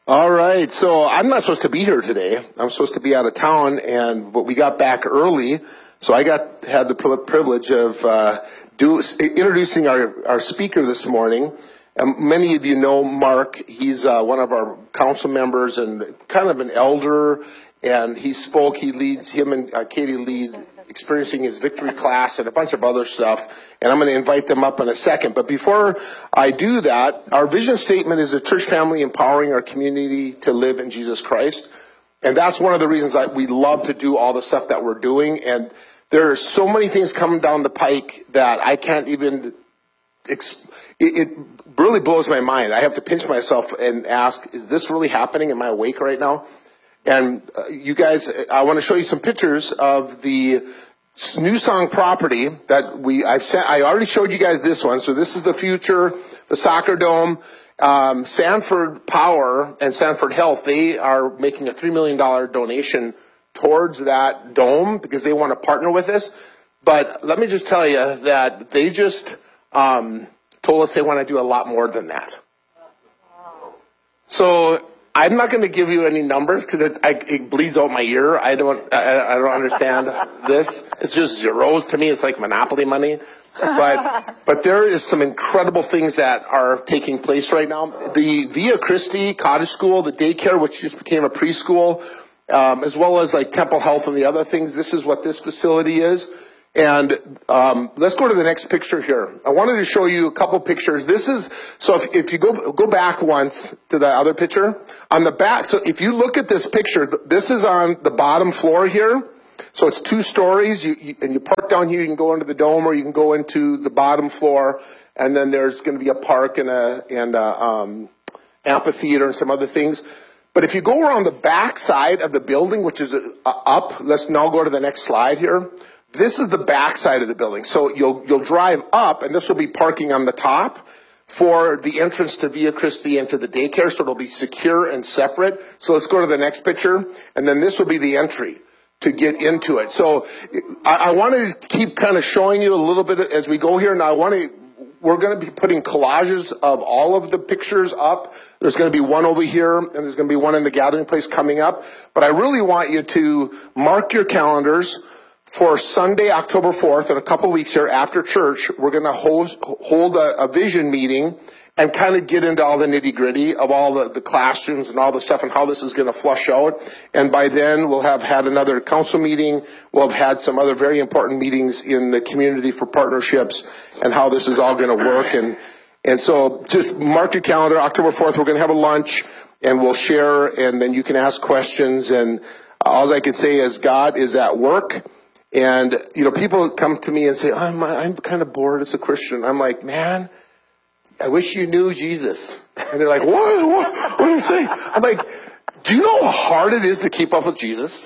All right, so I'm not supposed to be here today. I'm supposed to be out of town, but we got back early, so I had the privilege of introducing our speaker this morning. Many of you know Mark. He's one of our council members and kind of an elder, and he spoke. Him and Katie lead Experiencing His Victory class and a bunch of other stuff, and I'm going to invite them up in a second. But before I do that, our vision statement is a church family empowering our community to live in Jesus Christ. And that's one of the reasons we love to do all the stuff that we're doing. And there are so many things coming down the pike that I can't even, it really blows my mind. I have to pinch myself and ask, is this really happening? Am I awake right now? And you guys, I want to show you some pictures of the New Song property that I already showed you guys this one. So this is the future, the soccer dome. Sanford Power and Sanford Health, they are making a $3 million donation towards that dome because they want to partner with us. But let me just tell you that they just told us they want to do a lot more than that. So I'm not going to give you any numbers because it bleeds out my ear. I don't understand this. It's just zeros to me. It's like Monopoly money. But there is some incredible things that are taking place right now. The Via Christi Cottage School, the daycare, which just became a preschool, as well as like Temple Health and the other things. This is what this facility is. And let's go to the next picture here. I wanted to show you a couple pictures. So if you go back once to the other picture, on the back, so if you look at this picture, this is on the bottom floor here. So it's 2 stories, and you park down here, you can go into the dome or you can go into the bottom floor, and then there's going to be a park and a amphitheater and some other things. But if you go around the back side of the building, which is up, let's now go to the next slide here. This is the back side of the building. So you'll drive up, and this will be parking on the top for the entrance to Via Christi and to the daycare, so it'll be secure and separate. So let's go to the next picture, and then this will be the entry to get into it. So I want to keep kind of showing you a little bit as we go here. Now we're going to be putting collages of all of the pictures up. There's going to be one over here, and there's going to be one in the gathering place coming up. But I really want you to mark your calendars for Sunday, October 4th, in a couple weeks here after church. We're going to hold a vision meeting and kind of get into all the nitty-gritty of all the classrooms and all the stuff and how this is going to flush out. And by then, we'll have had another council meeting. We'll have had some other very important meetings in the community for partnerships and how this is all going to work. And so just mark your calendar. October 4th, we're going to have a lunch, and we'll share, and then you can ask questions. And all I can say is God is at work. And, people come to me and say, I'm kind of bored as a Christian. I'm like, man, I wish you knew Jesus. And they're like, what do you say? I'm like, do you know how hard it is to keep up with Jesus?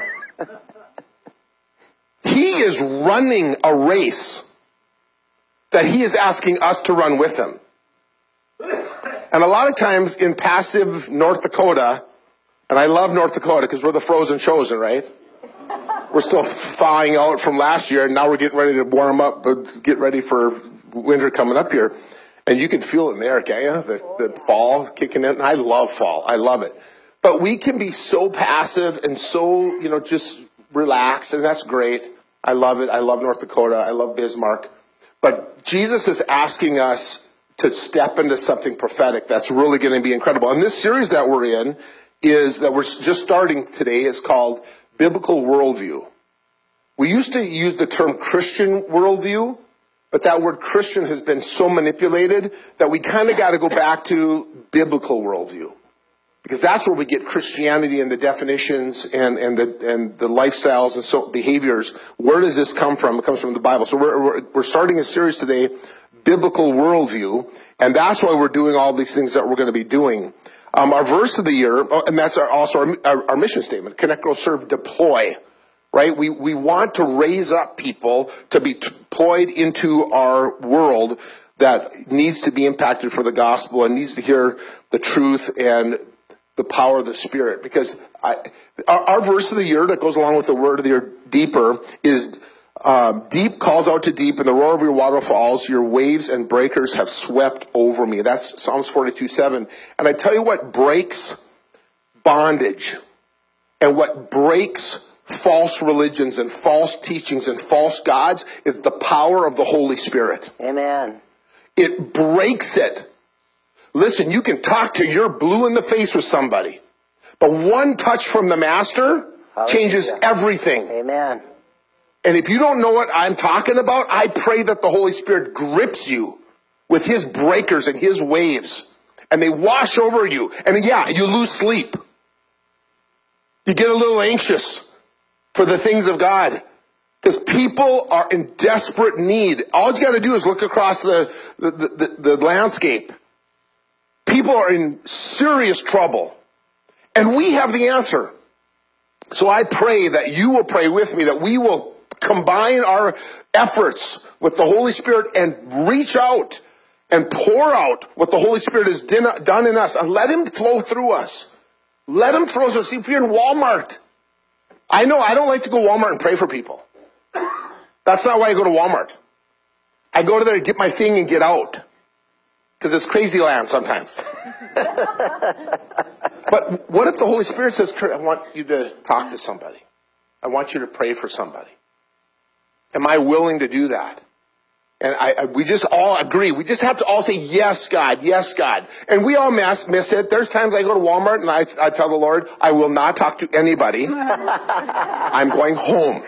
He is running a race that he is asking us to run with him. And a lot of times in passive North Dakota, and I love North Dakota because we're the frozen chosen, right? We're still thawing out from last year, and now we're getting ready to warm up, but get ready for winter coming up here. And you can feel it in the air, can't you? The fall kicking in. I love fall. I love it. But we can be so passive and so, just relaxed, and that's great. I love it. I love North Dakota. I love Bismarck. But Jesus is asking us to step into something prophetic that's really going to be incredible. And this series that we're in that we're just starting today is called Biblical Worldview. We used to use the term Christian worldview, but that word Christian has been so manipulated that we kind of got to go back to biblical worldview, because that's where we get Christianity and the definitions and the lifestyles and so behaviors. Where does this come from? It comes from the Bible. So we're starting a series today, Biblical Worldview, and that's why we're doing all these things that we're going to be doing. Our verse of the year, and that's also our mission statement, Connect, Grow, Serve, Deploy, right? We want to raise up people to be deployed into our world that needs to be impacted for the gospel and needs to hear the truth and the power of the Spirit. Because our verse of the year that goes along with the word of the year, deeper, is deep calls out to deep, and the roar of your waterfalls, your waves and breakers have swept over me. That's Psalms 42:7. And I tell you what breaks bondage and what breaks false religions and false teachings and false gods is the power of the Holy Spirit. Amen. It breaks it. Listen, you can talk till you're blue in the face with somebody, but one touch from the Master changes everything. Amen. And if you don't know what I'm talking about, I pray that the Holy Spirit grips you with his breakers and his waves, and they wash over you. And yeah, you lose sleep. You get a little anxious for the things of God because people are in desperate need. All you got to do is look across the landscape. People are in serious trouble, and we have the answer. So I pray that you will pray with me, that we will combine our efforts with the Holy Spirit and reach out and pour out what the Holy Spirit has done in us, and let him flow through us. Let him flow through us. See, if you're in Walmart, I know I don't like to go to Walmart and pray for people. That's not why I go to Walmart. I go to there to get my thing and get out. Because it's crazy land sometimes. But what if the Holy Spirit says, Kurt, I want you to talk to somebody. I want you to pray for somebody. Am I willing to do that? And we just all agree. We just have to all say, yes, God, yes, God. And we all miss it. There's times I go to Walmart and I tell the Lord, I will not talk to anybody. I'm going home.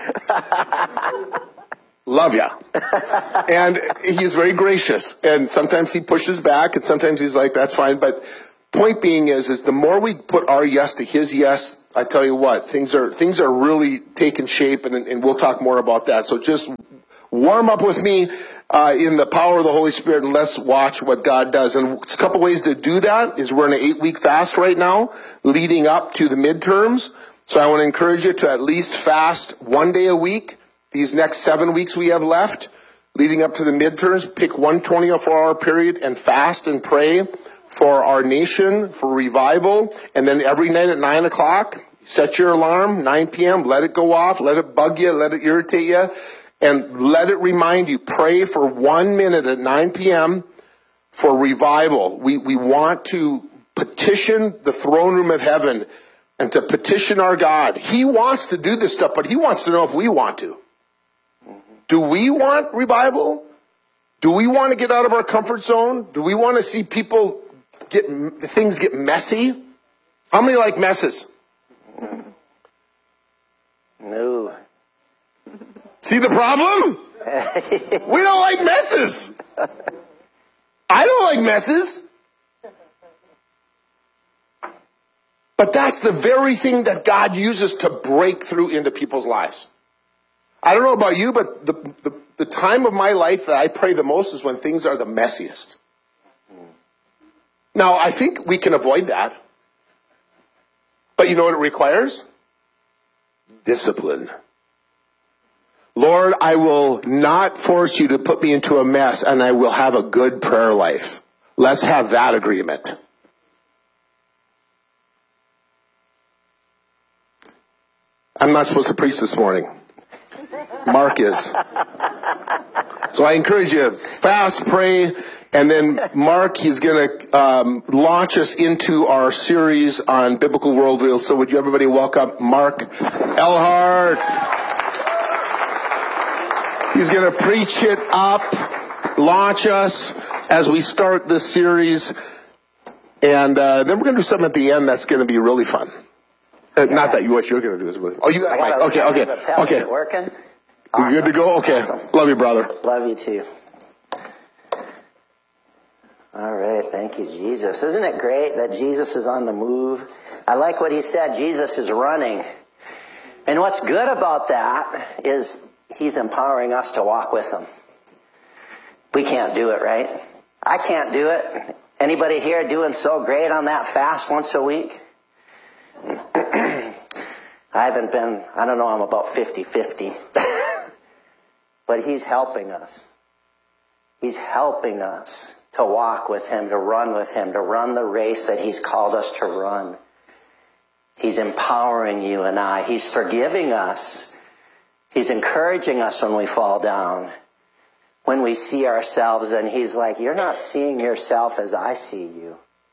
Love ya. And he's very gracious. And sometimes he pushes back and sometimes he's like, that's fine. But point being is the more we put our yes to his yes, I tell you what, things are really taking shape, and we'll talk more about that. So just warm up with me in the power of the Holy Spirit, and let's watch what God does. And a couple ways to do that is we're in an 8-week fast right now, leading up to the midterms. So I want to encourage you to at least fast 1 day a week. These next 7 weeks we have left, leading up to the midterms, pick one 24-hour period and fast and pray for our nation, for revival. And then every night at 9 o'clock, set your alarm, 9 p.m., let it go off, let it bug you, let it irritate you, and let it remind you. Pray for 1 minute at 9 p.m. for revival. We want to petition the throne room of heaven and to petition our God. He wants to do this stuff, but he wants to know if we want to. Do we want revival? Do we want to get out of our comfort zone? Do we want to see people things get messy? How many like messes? No. See the problem? We don't like messes. I don't like messes. But that's the very thing that God uses to break through into people's lives. I don't know about you, but the time of my life that I pray the most is when things are the messiest. Now, I think we can avoid that. But you know what it requires? Discipline. Lord, I will not force you to put me into a mess, and I will have a good prayer life. Let's have that agreement. I'm not supposed to preach this morning. Mark is. So I encourage you, fast, pray, and then Mark, he's going to launch us into our series on biblical worldview. So would you everybody welcome Mark Elhart? He's going to preach it up, launch us as we start this series, and then we're going to do something at the end that's going to be really fun. Not that what you're going to do is really fun. Oh, you got okay. Working? Awesome. You good to go? Okay. Awesome. Love you, brother. Love you too. All right. Thank you, Jesus. Isn't it great that Jesus is on the move? I like what he said. Jesus is running. And what's good about that is he's empowering us to walk with him. We can't do it, right? I can't do it. Anybody here doing so great on that fast once a week? I don't know, I'm about 50-50. But he's helping us. He's helping us to walk with him, to run with him, to run the race that he's called us to run. He's empowering you and I. He's forgiving us. He's encouraging us when we fall down, when we see ourselves, and he's like, you're not seeing yourself as I see you.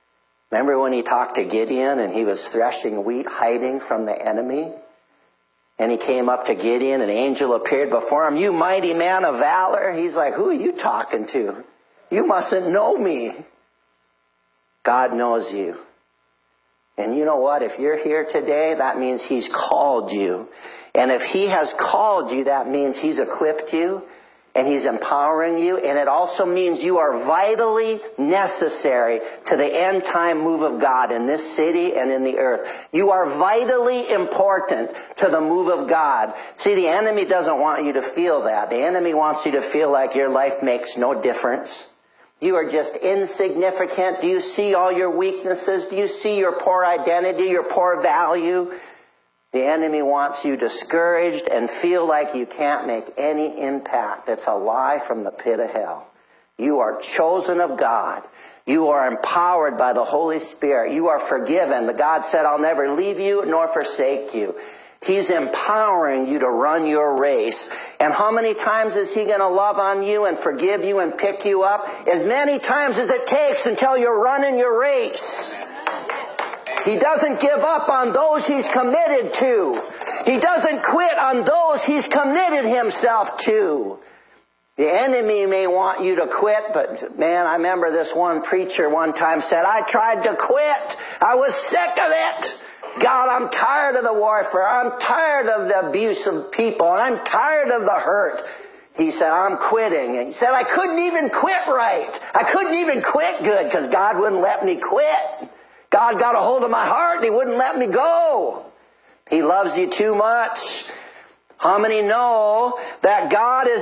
Remember when he talked to Gideon and he was threshing wheat, hiding from the enemy? And he came up to Gideon, an angel appeared before him. You mighty man of valor. He's like, who are you talking to? You mustn't know me. God knows you. And you know what? If you're here today, that means he's called you. And if he has called you, that means he's equipped you and he's empowering you. And it also means you are vitally necessary to the end time move of God in this city and in the earth. You are vitally important to the move of God. See, the enemy doesn't want you to feel that. The enemy wants you to feel like your life makes no difference. You are just insignificant. Do you see all your weaknesses? Do you see your poor identity, your poor value? The enemy wants you discouraged and feel like you can't make any impact. It's a lie from the pit of hell. You are chosen of God. You are empowered by the Holy Spirit. You are forgiven. The God said, I'll never leave you nor forsake you. He's empowering you to run your race. And how many times is he going to love on you and forgive you and pick you up? As many times as it takes until you're running your race. He doesn't give up on those he's committed to. He doesn't quit on those he's committed himself to. The enemy may want you to quit, but man, I remember this one preacher one time said, I tried to quit. I was sick of it. God, I'm tired of the warfare. I'm tired of the abuse of people. And I'm tired of the hurt. He said, I'm quitting. And he said, I couldn't even quit right. I couldn't even quit good because God wouldn't let me quit. God got a hold of my heart and he wouldn't let me go. He loves you too much. How many know that God is